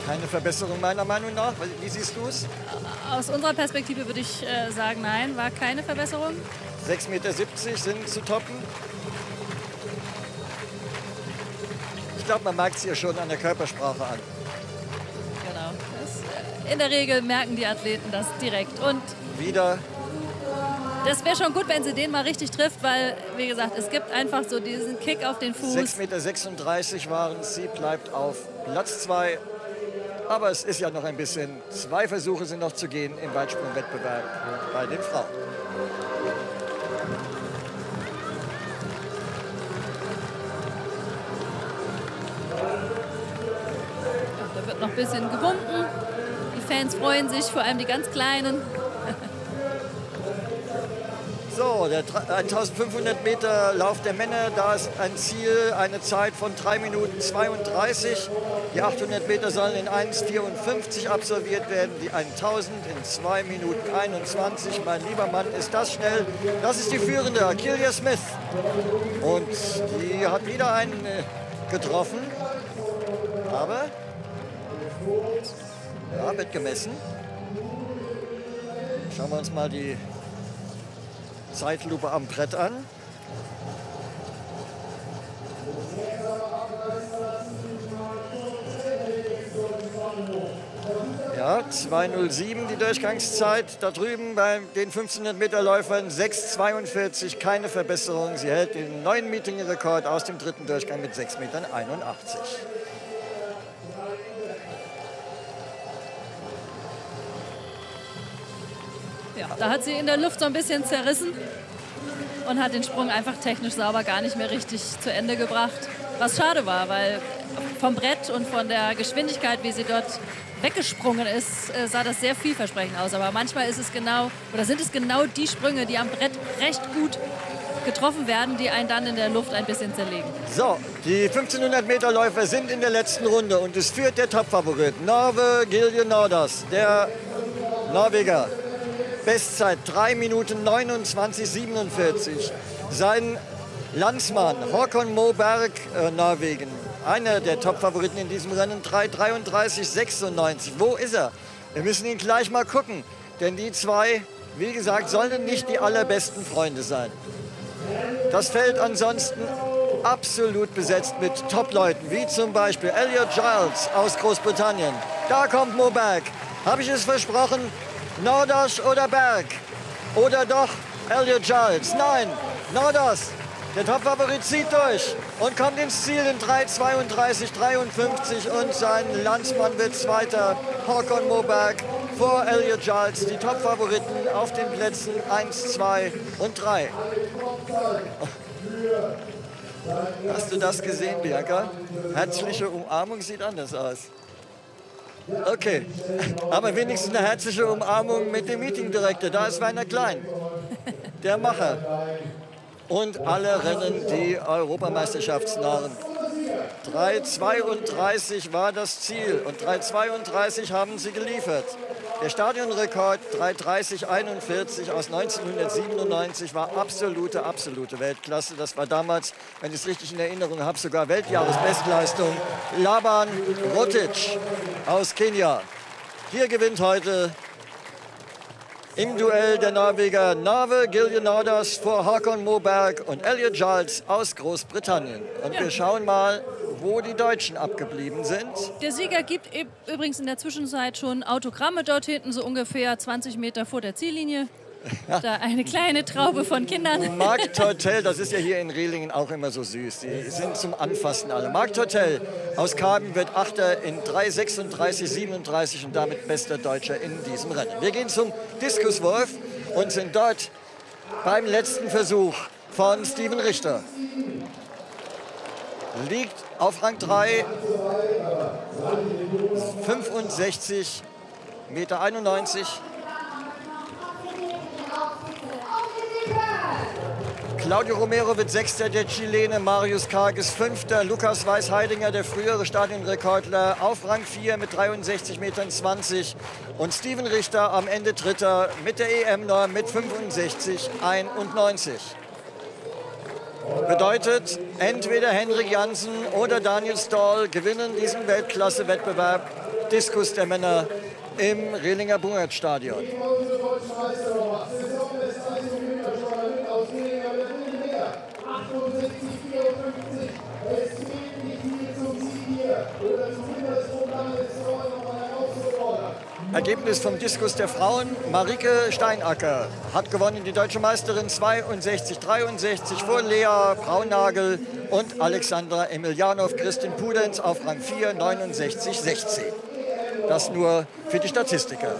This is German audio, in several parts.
Keine Verbesserung meiner Meinung nach. Wie siehst du es? Aus unserer Perspektive würde ich sagen, nein, war keine Verbesserung. 6,70 Meter sind zu toppen. Ich glaube, man merkt es hier schon an der Körpersprache an. Genau. In der Regel merken die Athleten das direkt. Und wieder. Das wäre schon gut, wenn sie den mal richtig trifft, weil, wie gesagt, es gibt einfach so diesen Kick auf den Fuß. 6,36 Meter waren es. Sie bleibt auf Platz 2. Aber es ist ja noch ein bisschen. 2 Versuche sind noch zu gehen im Weitsprungwettbewerb bei den Frauen. Da wird noch ein bisschen gewunken. Die Fans freuen sich, vor allem die ganz Kleinen. So, der 1500 Meter Lauf der Männer, da ist ein Ziel, eine Zeit von 3 Minuten 32. Die 800 Meter sollen in 1,54 absolviert werden, die 1000 in 2 Minuten 21. Mein lieber Mann, ist das schnell. Das ist die führende, Kelia Smith. Und die hat wieder einen getroffen. Aber, ja, wird gemessen. Schauen wir uns mal die Zeitlupe am Brett an. Ja, 2:07 die Durchgangszeit. Da drüben bei den 1500 Meter Läufern 6:42, keine Verbesserung. Sie hält den neuen Meeting-Rekord aus dem dritten Durchgang mit 6,81 Metern. Ja, da hat sie in der Luft so ein bisschen zerrissen und hat den Sprung einfach technisch sauber gar nicht mehr richtig zu Ende gebracht. Was schade war, weil vom Brett und von der Geschwindigkeit, wie sie dort weggesprungen ist, sah das sehr vielversprechend aus. Aber manchmal ist es genau, oder sind es genau die Sprünge, die am Brett recht gut getroffen werden, die einen dann in der Luft ein bisschen zerlegen. So, die 1500 Meter Läufer sind in der letzten Runde und es führt der Topfavorit Norve Gilje Nordas, der Norweger. Bestzeit 3 Minuten 29,47. Sein Landsmann Håkon Moberg, Norwegen, einer der Top-Favoriten in diesem Rennen, 3:33,96. Wo ist er? Wir müssen ihn gleich mal gucken, denn die zwei, wie gesagt, sollen nicht die allerbesten Freunde sein. Das Feld ansonsten absolut besetzt mit Top-Leuten, wie zum Beispiel Elliot Giles aus Großbritannien. Da kommt Moberg. Habe ich es versprochen? Nordas oder Berg? Oder doch Elliot Giles? Nein, Nordas. Der Topfavorit zieht durch und kommt ins Ziel in 3:32,53 und sein Landsmann wird Zweiter, Håkon Moberg, vor Elliot Giles. Die Topfavoriten auf den Plätzen 1, 2 und 3. Hast du das gesehen, Bianca? Herzliche Umarmung sieht anders aus. Okay, aber wenigstens eine herzliche Umarmung mit dem Meeting-Direktor. Da ist Werner Klein, der Macher. Und alle rennen die Europameisterschaftsnarren. 3:32 war das Ziel und 3:32 haben sie geliefert. Der Stadionrekord 3:30,41 aus 1997 war absolute Weltklasse. Das war damals, wenn ich es richtig in Erinnerung habe, sogar Weltjahresbestleistung. Laban Rotich aus Kenia. Hier gewinnt heute im Duell der Norweger Norve Gilje Nordas vor Håkon Moberg und Elliot Giles aus Großbritannien. Und wir schauen mal, wo die Deutschen abgeblieben sind. Der Sieger gibt übrigens in der Zwischenzeit schon Autogramme dort hinten, so ungefähr 20 Meter vor der Ziellinie. Da eine kleine Traube von Kindern. Marc Tortel, das ist ja hier in Rehlingen auch immer so süß. Die sind zum Anfassen alle. Marc Tortel aus Kaben wird Achter in 3:36,37 und damit bester Deutscher in diesem Rennen. Wir gehen zum Diskuswurf und sind dort beim letzten Versuch von Steven Richter. Liegt auf Rang 3, 65,91 Meter. Claudio Romero wird Sechster, der Chilene, Marius Karges Fünfter, Lukas Weiß-Heidinger, der frühere Stadionrekordler, auf Rang 4 mit 63,20 Metern und Steven Richter am Ende Dritter mit der EM-Norm mit 65,91. Bedeutet, entweder Henrik Jansen oder Daniel Stahl gewinnen diesen Weltklasse-Wettbewerb Diskus der Männer im Rehlinger Bungertstadion. Ergebnis vom Diskus der Frauen. Marike Steinacker hat gewonnen, die deutsche Meisterin 62,63 vor Lea Braunagel und Alexandra Emiljanov. Kristin Pudenz auf Rang 4, 69,16. Das nur für die Statistiker.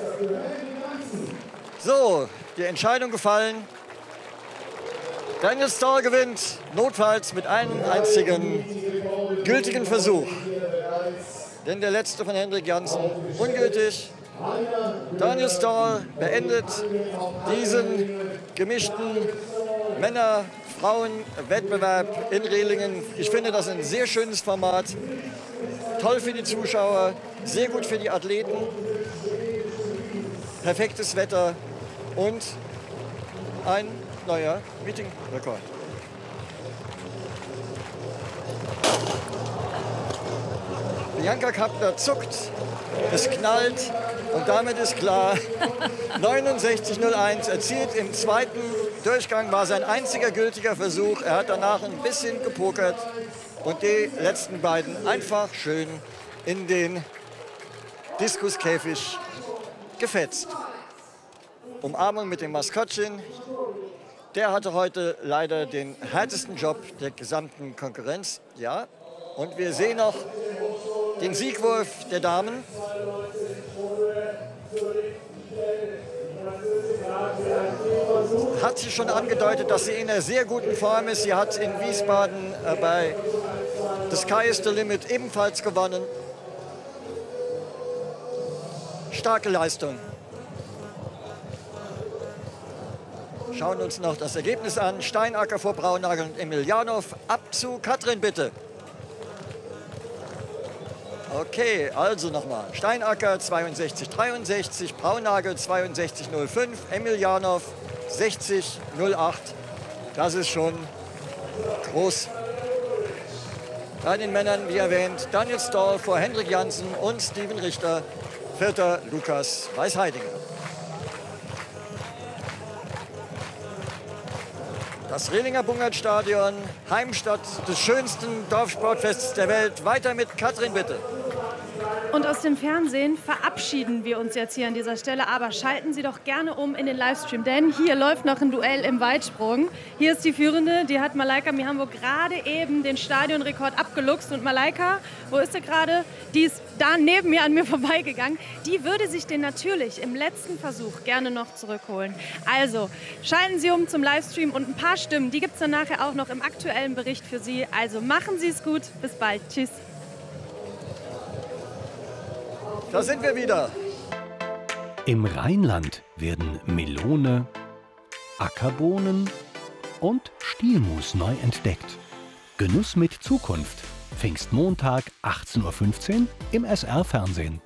So, die Entscheidung gefallen. Daniel Stahl gewinnt, notfalls mit einem einzigen gültigen Versuch. Denn der letzte von Henrik Jansen ungültig. Daniel Stahl beendet diesen gemischten Männer-Frauen-Wettbewerb in Rehlingen. Ich finde das ein sehr schönes Format. Toll für die Zuschauer, sehr gut für die Athleten. Perfektes Wetter und ein neuer Meeting-Rekord. Bianca Kappler zuckt, es knallt und damit ist klar, 69,01 erzielt im zweiten Durchgang, war sein einziger gültiger Versuch. Er hat danach ein bisschen gepokert und die letzten beiden einfach schön in den Diskuskäfig gefetzt. Umarmung mit dem Maskottchen. Der hatte heute leider den härtesten Job der gesamten Konkurrenz. Ja, und wir sehen noch den Siegwurf der Damen. Hat sie schon angedeutet, dass sie in einer sehr guten Form ist. Sie hat in Wiesbaden bei The Sky is the Limit ebenfalls gewonnen. Starke Leistung. Schauen uns noch das Ergebnis an. Steinacker vor Braunagel und Emiljanov. Ab zu Katrin, bitte. Okay, also nochmal. Steinacker 62,63, Braunagel 62,05, Emiljanov 60,08. Das ist schon groß. Bei den Männern, wie erwähnt, Daniel Stahl vor Henrik Jansen und Steven Richter. Vierter Lukas Weißheidinger. Das Rehlinger Bungertstadion, Heimstatt des schönsten Dorfsportfests der Welt. Weiter mit Katrin, bitte. Und aus dem Fernsehen verabschieden wir uns jetzt hier an dieser Stelle. Aber schalten Sie doch gerne um in den Livestream, denn hier läuft noch ein Duell im Weitsprung. Hier ist die Führende, die hat Malaika Mihambo gerade eben den Stadionrekord abgeluchst. Und Malaika, wo ist sie gerade? Die ist da neben mir an mir vorbeigegangen. Die würde sich den natürlich im letzten Versuch gerne noch zurückholen. Also schalten Sie um zum Livestream und ein paar Stimmen, die gibt es dann nachher auch noch im aktuellen Bericht für Sie. Also machen Sie es gut, bis bald. Tschüss. Da sind wir wieder. Im Rheinland werden Melone, Ackerbohnen und Stielmus neu entdeckt. Genuss mit Zukunft. Pfingstmontag 18:15 Uhr im SR-Fernsehen.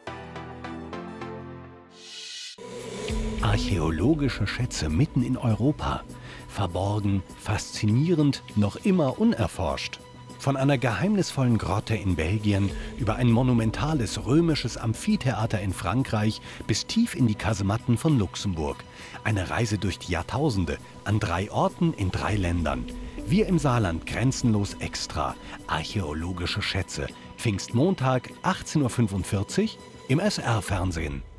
Archäologische Schätze mitten in Europa. Verborgen, faszinierend, noch immer unerforscht. Von einer geheimnisvollen Grotte in Belgien über ein monumentales römisches Amphitheater in Frankreich bis tief in die Kasematten von Luxemburg. Eine Reise durch die Jahrtausende an 3 Orten in 3 Ländern. Wir im Saarland grenzenlos extra. Archäologische Schätze. Pfingstmontag 18:45 Uhr im SR-Fernsehen.